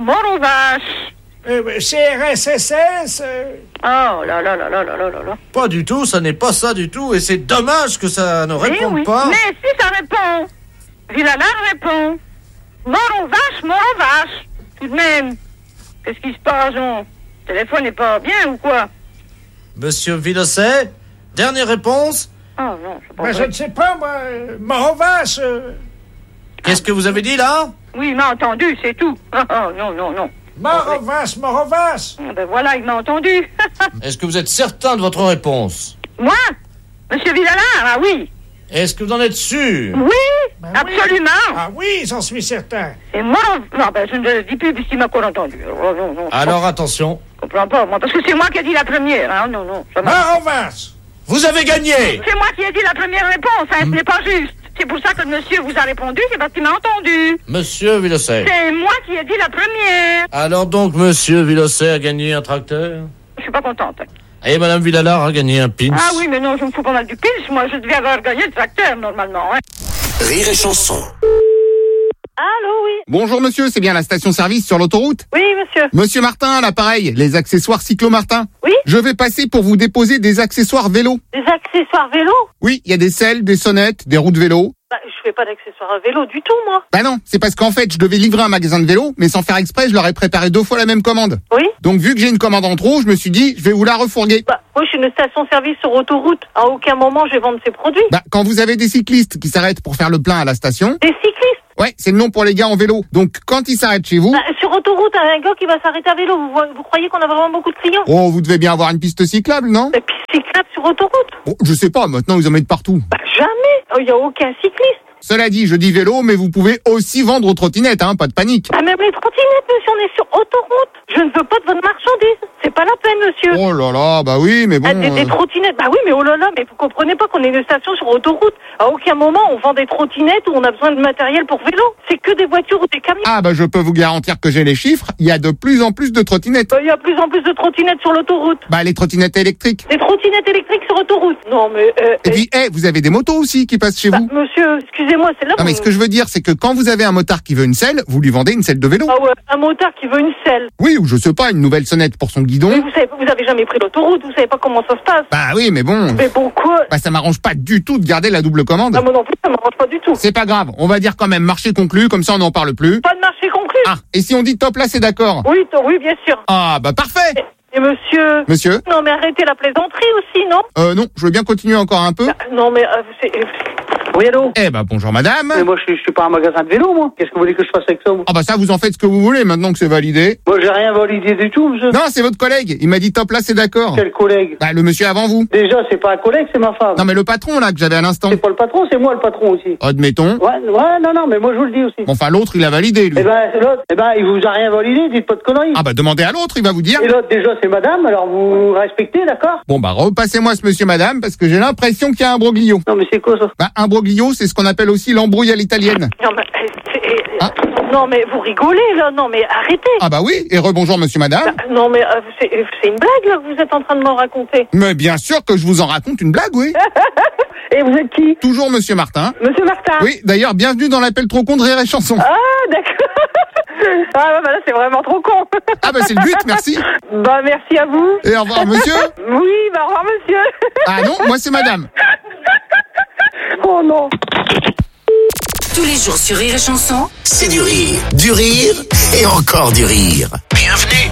vaches. CRSSS. Oh là là. Pas du tout, ça n'est pas ça du tout. Et c'est dommage que ça ne réponde oui. pas. Mais si ça répond. Villalard répond. Mort aux vaches. Tout de même. Qu'est-ce qui se passe, non? Le téléphone n'est pas bien ou quoi? Monsieur Villosset, dernière réponse. Oh non, c'est pas Je vrai. ne sais pas, moi. Mort aux vaches. Qu'est-ce que vous avez dit là? Oui, il m'a entendu, c'est tout. Oh, non. Mort aux vaches. Ben voilà, il m'a entendu. Est-ce que vous êtes certain de votre réponse? Moi? Monsieur Villalard, ah oui. Est-ce que vous en êtes sûr? Oui, absolument. Ah oui, j'en suis certain. Et moi, non, ben je ne le dis plus puisqu'il m'a encore entendu. Oh, non. Alors attention. Je comprends pas, moi, parce que c'est moi qui ai dit la première, hein. Non, non. Vince, vous avez gagné. C'est moi qui ai dit la première réponse, hein. Ce n'est pas juste. C'est pour ça que le monsieur vous a répondu, c'est parce qu'il m'a entendu. Monsieur Villosset. C'est moi qui ai dit la première. Alors donc, monsieur Villosset a gagné un tracteur. Je suis pas contente. Et madame Villalard a gagné un pins. Ah oui, mais non, je me fous pas mal du pins. Moi, je devais avoir gagné le tracteur, normalement, hein. Rire et chanson. Allô, oui. Bonjour monsieur, c'est bien la station-service sur l'autoroute? Oui, monsieur. Monsieur Martin, à l'appareil, les accessoires Cyclo Martin. Oui. Je vais passer pour vous déposer des accessoires vélo. Des accessoires vélo? Oui, il y a des selles, des sonnettes, des roues de vélo. Bah, je fais pas d'accessoires à vélo du tout, moi. Bah non, c'est parce qu'en fait, je devais livrer un magasin de vélo, mais sans faire exprès, je leur ai préparé 2 fois la même commande. Oui. Donc vu que j'ai une commande en trop, je me suis dit, je vais vous la refourguer. Bah, moi, je suis une station-service sur autoroute. À aucun moment, je vais vendre ces produits. Bah, quand vous avez des cyclistes qui s'arrêtent pour faire le plein à la station. Des cyclistes? Ouais, c'est le nom pour les gars en vélo. Donc, quand ils s'arrêtent chez vous... Bah, sur autoroute, un gars qui va s'arrêter à vélo, vous croyez qu'on a vraiment beaucoup de clients? Oh, vous devez bien avoir une piste cyclable, non? La piste cyclable sur autoroute? Oh, je sais pas, maintenant ils en mettent partout. Bah, jamais. Il y a aucun cycliste. Cela dit, je dis vélo, mais vous pouvez aussi vendre aux trottinettes, hein, pas de panique. Ah, même les trottinettes, monsieur, on est sur autoroute. Je ne veux pas de votre marchandise. C'est pas la peine, monsieur. Oh là là, bah oui, mais bon... Des trottinettes, bah oui, mais oh là là, mais vous comprenez pas qu'on est une station sur autoroute. À aucun moment, on vend des trottinettes ou on a besoin de matériel pour vélo. C'est que des voitures ou des camions. Ah bah je peux vous garantir que j'ai les chiffres, il y a de plus en plus de trottinettes. Il y a de plus en plus de trottinettes sur l'autoroute. Bah les trottinettes électriques. Des trottinettes électriques sur autoroute. Non mais... Et puis, vous avez des motos aussi qui passent chez vous. Monsieur, excusez-moi, c'est là... Non mais ce que je veux dire, c'est que quand vous avez un motard qui veut une selle, vous lui vendez une selle de vélo. Ah ouais, un motard qui veut une selle. Oui, ou je sais pas, une nouvelle sonnette pour son guidon. Mais vous avez jamais pris l'autoroute, vous savez pas comment ça se passe. Bah oui, mais bon... Mais bon quoi? Bah ça m'arrange pas du tout de garder la double commande. Ah moi non plus, ça m'arrange pas du tout. C'est pas grave, on va dire quand même marché conclu, comme ça on n'en parle plus. Pas de marché conclu. Ah, et si on dit top là, c'est d'accord? Oui, bien sûr. Ah bah parfait. Et monsieur... Monsieur? Non mais arrêtez la plaisanterie aussi, non? Non, je veux bien continuer encore un peu. Non mais Oui, allô? Eh ben, bonjour madame. Mais moi, je suis pas un magasin de vélo, moi. Qu'est-ce que vous voulez que je fasse avec ça, moi? Ah bah ça, vous en faites ce que vous voulez, maintenant que c'est validé. Moi, j'ai rien validé du tout, monsieur. Non, c'est votre collègue. Il m'a dit top là, c'est d'accord. Quel collègue? Bah, le monsieur avant vous. Déjà, c'est pas un collègue, c'est ma femme. Non, mais le patron, là, que j'avais à l'instant. C'est pas le patron, c'est moi le patron aussi. Admettons. Ouais, non, mais moi, je vous le dis aussi. Bon, enfin, l'autre, il a validé, lui. Eh ben, l'autre, il vous a rien validé, dites pas de conneries. Ah bah, demandez à l'autre, il va vous dire. Et l'autre, déjà, c'est madame, alors vous respectez, d'accord? Bon, bah, repassez-moi ce monsieur madame, parce que j'ai l'impression qu'il y a un broglio. Non, mais c'est quoi ça? Bah, un broglio, c'est ce qu'on appelle aussi l'embrouille à l'italienne. Non, mais... Non, mais vous rigolez, là. Non, mais arrêtez. Ah bah oui, et rebonjour monsieur madame. Non, mais c'est une blague, là, que vous êtes en train de m'en raconter. Mais bien sûr que je vous en raconte une blague, oui. Et vous êtes qui? Toujours monsieur Martin. Monsieur Martin? Oui, d'ailleurs, bienvenue dans l'appel trop con de Rire et Chanson. Ah, d'accord. Ah, bah là, c'est vraiment trop con. Ah, bah c'est le but, merci. Bah, merci à vous. Et au revoir, monsieur. Oui, bah, au revoir, monsieur. Ah non, moi, c'est madame. Oh non. Tous les jours sur Rire et Chanson, c'est du rire et encore du rire. Bienvenue.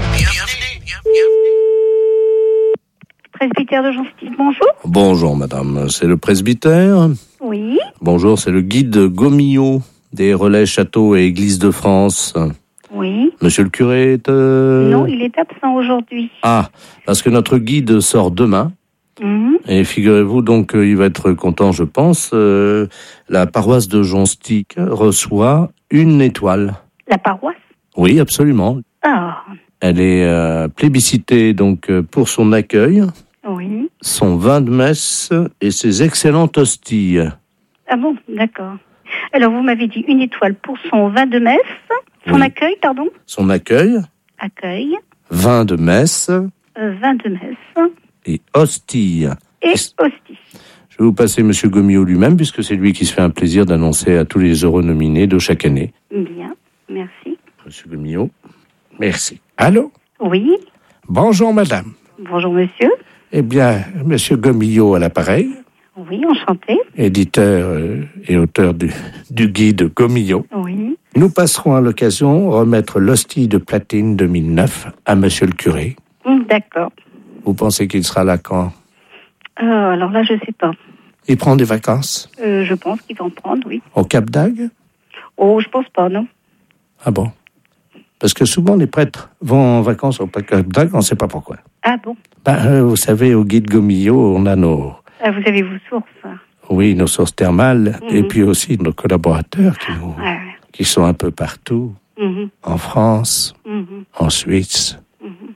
Presbytère de Gentil, bonjour. Bonjour madame, c'est le presbytère. Oui. Bonjour, c'est le guide Gomillot des relais châteaux et églises de France. Oui. Monsieur le curé est... Non, il est absent aujourd'hui. Ah, parce que notre guide sort demain. Et figurez-vous donc qu'il va être content, je pense. La paroisse de Jonstic reçoit une étoile. La paroisse? Oui, absolument. Ah. Elle est plébiscitée donc pour son accueil, oui, son vin de messe et ses excellentes hosties. Ah bon, d'accord. Alors vous m'avez dit une étoile pour son vin de messe, son accueil, pardon. Son accueil. Accueil. Vin de messe. Vin de messe. Et hostie. Et hostie. Je vais vous passer Monsieur Gomillot lui-même, puisque c'est lui qui se fait un plaisir d'annoncer à tous les heureux nominés de chaque année. Bien, merci. Monsieur Gomillot, merci. Allô? Oui. Bonjour madame. Bonjour monsieur. Eh bien, Monsieur Gomillot à l'appareil. Oui, enchanté. Éditeur et auteur du guide Gomillot. Oui. Nous passerons à l'occasion remettre l'hostie de platine 2009 à Monsieur le curé. D'accord. Vous pensez qu'il sera là quand? Alors là, je sais pas. Il prend des vacances? Je pense qu'il va en prendre, oui. Au Cap d'Agde? Oh, je pense pas, non. Ah bon? Parce que souvent les prêtres vont en vacances au Cap d'Agde, on ne sait pas pourquoi. Ah bon? Vous savez, au guide Gomillot, on a nos... Ah, vous avez vos sources? Oui, nos sources thermales, et puis aussi nos collaborateurs qui sont un peu partout, en France, en Suisse,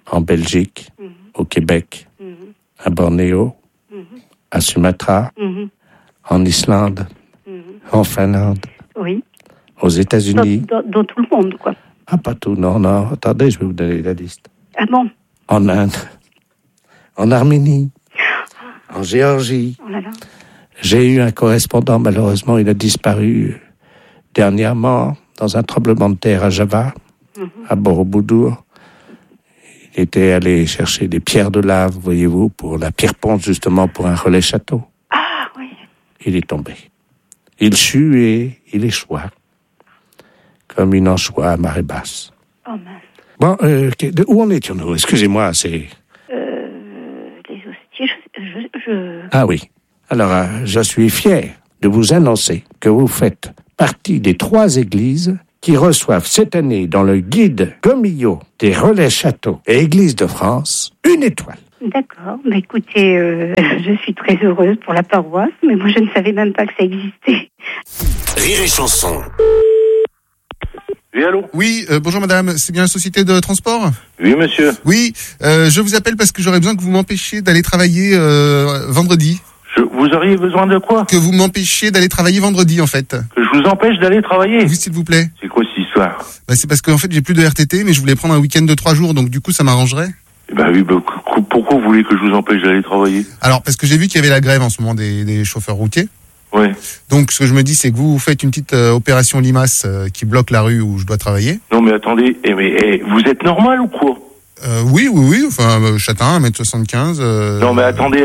en Belgique, au Québec, à Bornéo, à Sumatra, en Islande, en Finlande, Oui. aux États-Unis. Dans tout le monde, quoi. Ah, pas tout, non. Attendez, je vais vous donner la liste. Ah bon? En Inde, en Arménie, en Géorgie. Oh là là. J'ai eu un correspondant, malheureusement, il a disparu dernièrement dans un tremblement de terre à Java, à Borobudur. Il était allé chercher des pierres de lave, voyez-vous, pour la pierre-ponce, justement, pour un relais château. Ah oui. Il est tombé. Il sut et il échoua, comme une anchois à marée basse. Oh mince. Bon, où en étions-nous? Excusez-moi, c'est... Les hosties, je... Ah oui. Alors, je suis fier de vous annoncer que vous faites partie des 3 églises qui reçoivent cette année dans le guide Gomillot des relais châteaux et églises de France une étoile. D'accord. Bah écoutez, je suis très heureuse pour la paroisse, mais moi je ne savais même pas que ça existait. Rire et chanson. Oui, allô? Oui, bonjour madame, c'est bien la société de transport? Oui, monsieur. Oui, je vous appelle parce que j'aurais besoin que vous m'empêchiez d'aller travailler vendredi. Vous auriez besoin de quoi? Que vous m'empêchiez d'aller travailler vendredi, en fait. Que je vous empêche d'aller travailler? Oui, s'il vous plaît. C'est quoi cette histoire? C'est parce qu'en fait, j'ai plus de RTT, mais je voulais prendre un week-end de 3 jours, donc du coup, ça m'arrangerait. Oui, pourquoi vous voulez que je vous empêche d'aller travailler? Alors, parce que j'ai vu qu'il y avait la grève en ce moment des chauffeurs routiers. Ouais. Donc, ce que je me dis, c'est que vous faites une petite opération limace qui bloque la rue où je dois travailler. Non, mais attendez, vous êtes normal ou quoi? Oui, enfin, châtain, 1m75. Non, mais attendez.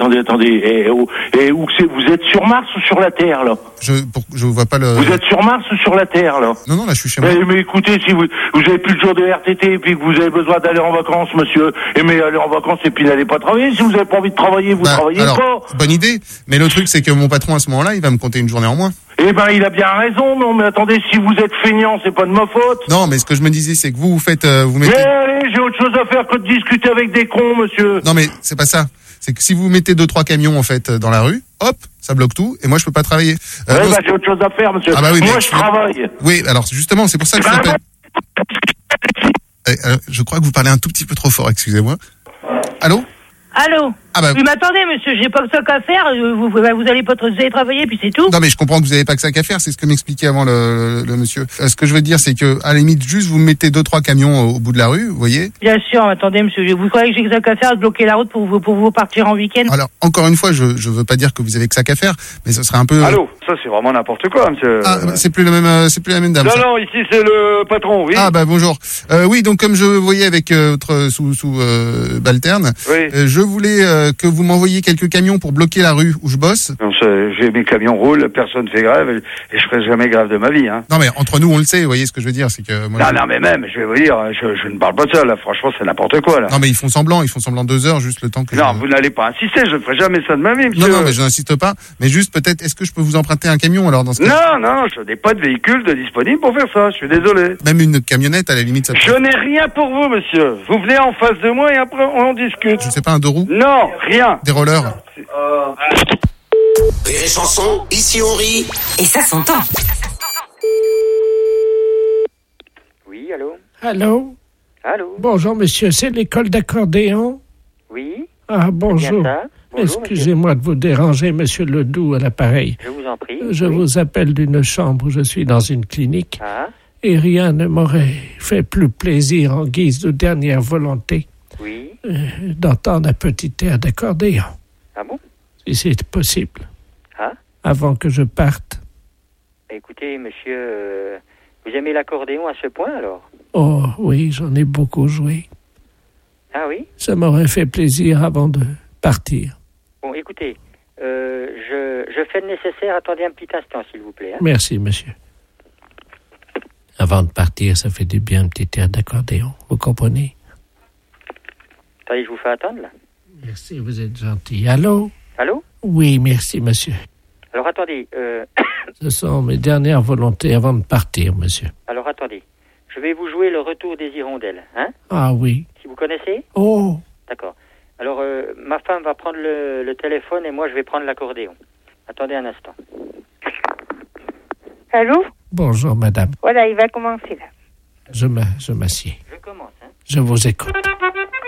Où c'est? Vous êtes sur Mars ou sur la Terre, là? Je vois pas le... Vous êtes sur Mars ou sur la Terre, là? Non, là, je suis chez moi. Mais écoutez, si vous avez plus de jours de RTT et puis que vous avez besoin d'aller en vacances, monsieur, mais aller en vacances et puis n'allez pas travailler. Si vous avez pas envie de travailler, vous travaillez pas. Bonne idée. Mais le truc, c'est que mon patron, à ce moment-là, il va me compter une journée en moins. Il a bien raison. Non, mais attendez, si vous êtes feignant, c'est pas de ma faute. Non, mais ce que je me disais, c'est que vous faites, vous mettez... Mais allez, j'ai autre chose à faire que de discuter avec des cons, monsieur. Non, mais c'est pas ça. C'est que si vous mettez 2-3 camions, en fait, dans la rue, hop, ça bloque tout, et moi, je peux pas travailler. J'ai autre chose à faire, monsieur. Ah bah oui, moi, je travaille. Oui, alors, justement, c'est pour ça que je t'appelle. Je crois que vous parlez un tout petit peu trop fort, excusez-moi. Allô? Allô? Oui, mais attendez, monsieur, j'ai pas que ça qu'à faire. Vous allez pas aller travailler, puis c'est tout. Non, mais je comprends que vous avez pas que ça qu'à faire. C'est ce que m'expliquait avant le monsieur. Ce que je veux dire, c'est que, à la limite, juste vous mettez 2-3 camions au bout de la rue, vous voyez? Bien sûr, attendez, monsieur, vous croyez que j'ai que ça qu'à faire de bloquer la route pour vous partir en week-end? Alors, encore une fois, je veux pas dire que vous avez que ça qu'à faire, mais ce serait un peu... Allô? Ça, c'est vraiment n'importe quoi, monsieur. Ah, c'est plus la même dame. Non, ici, c'est le patron, oui. Ah, bonjour. Oui, donc, comme je voyais avec votre sous Balterne, je voulais que vous m'envoyiez quelques camions pour bloquer la rue où je bosse. Non, mes camions roulent, personne fait grève, et je ferai jamais grève de ma vie, hein. Non, mais entre nous, on le sait, vous voyez ce que je veux dire, c'est que... Moi, non, mais même, je vais vous dire, je ne parle pas de ça, là, franchement, c'est n'importe quoi, là. Non, mais ils font semblant 2 heures, juste le temps que... Non, vous n'allez pas insister, je ne ferai jamais ça de ma vie, monsieur. Non, mais je n'insiste pas, mais juste, peut-être, est-ce que je peux vous emprunter un camion, alors, dans ce cas? Non, je n'ai pas de véhicule disponible pour faire ça, je suis désolé. Même une camionnette, à la limite, ça peut... Je n'ai rien pour vous, monsieur. Vous venez en face de moi et après, on discute. Je sais pas, un 2 roues? Non, rien. Des rollers? Rire et chanson, ici on rit. Et ça s'entend. Oui, allô? Allô? Allô? Bonjour, monsieur, c'est l'école d'accordéon? Oui. Ah, bonjour. Bonjour, excusez-moi de vous déranger, monsieur Ledoux, à l'appareil. Je vous en prie. Je vous appelle d'une chambre, je suis dans une clinique. Ah. Et rien ne m'aurait fait plus plaisir en guise de dernière volonté d'entendre un petit air d'accordéon. Ah bon? Si c'est possible. Ah? Avant que je parte. Écoutez, monsieur, vous aimez l'accordéon à ce point, alors? Oh, oui, j'en ai beaucoup joué. Ah oui? Ça m'aurait fait plaisir avant de partir. Bon, écoutez, je fais le nécessaire. Attendez un petit instant, s'il vous plaît. Hein? Merci, monsieur. Avant de partir, ça fait du bien un petit air d'accordéon. Vous comprenez? Attendez, je vous fais attendre, là. Merci, vous êtes gentil. Allô? Allô? Oui, merci, monsieur. Alors, attendez. Ce sont mes dernières volontés avant de partir, monsieur. Alors, attendez. Je vais vous jouer le retour des hirondelles, hein? Ah oui. Si vous connaissez? Oh! D'accord. Alors, ma femme va prendre le téléphone et moi, je vais prendre l'accordéon. Attendez un instant. Allô? Bonjour, madame. Voilà, il va commencer, là. Je m'assieds. Je commence, hein? Je vous écoute.